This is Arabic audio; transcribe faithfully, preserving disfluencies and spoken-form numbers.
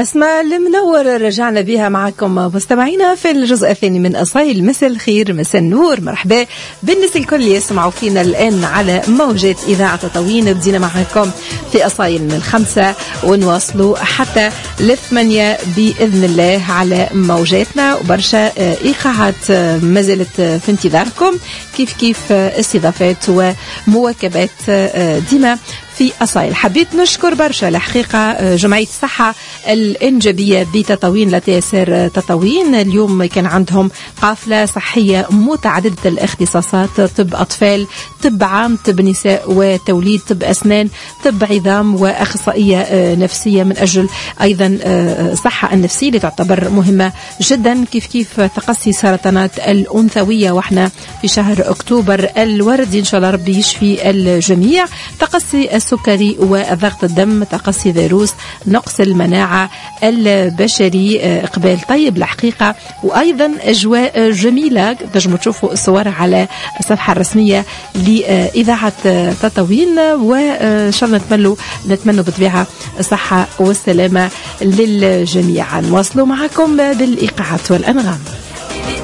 أسماء المنور رجعنا بها معكم مستمعينا في الجزء الثاني من أصايل. مساء الخير، مساء النور، مرحبا بالناس الكل يسمعوا فينا الآن على موجات إذاعة تطاوين. بدينا معكم في أصايل من الخمسة ونواصلوا حتى للثمانية بإذن الله على موجاتنا، وبرشا إيقاعات ما زالت في انتظاركم، كيف كيف استضافات ومواكبات ديما في أصايل. حبيت نشكر برشا الحقيقة جمعية الصحة الإنجابية بتطاوين لتيسير تطاوين. اليوم كان عندهم قافلة صحية متعددة الاختصاصات، طب أطفال، طب عام، طب نساء وتوليد، طب أسنان، طب عظام، وأخصائية نفسية من أجل أيضا الصحة النفسية اللي تعتبر مهمة جدا، كيف كيف تقصي سرطانات الأنثوية، وإحنا في شهر أكتوبر الوردي إن شاء الله ربي يشفي الجميع. تقصي السكري وضغط الدم، تقصي فيروس، نقص المناعة البشري، إقبال طيب الحقيقة، وأيضا أجواء جميلة. تنجموا تشوفوا الصور على الصفحة الرسمية لإذاعة تطاوين، وإن شاء الله نتمنوا نتمنوا بطبيعة الصحة والسلامة للجميع. نواصلوا معكم بالإيقاعات والأنغام.